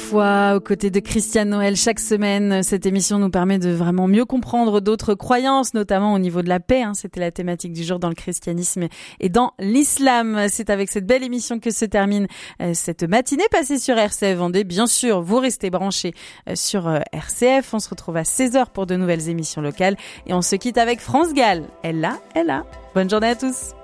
foi aux côtés de Christiane Noël chaque semaine. Cette émission nous permet de vraiment mieux comprendre d'autres croyances, notamment au niveau de la paix. C'était la thématique du jour dans le christianisme et dans l'islam. C'est avec cette belle émission que se termine cette matinée passée sur RCF Vendée. Bien sûr, vous restez branchés sur RCF. On se retrouve à 16h pour de nouvelles émissions locales et on se quitte avec France Gall. Elle là. Bonne journée à tous.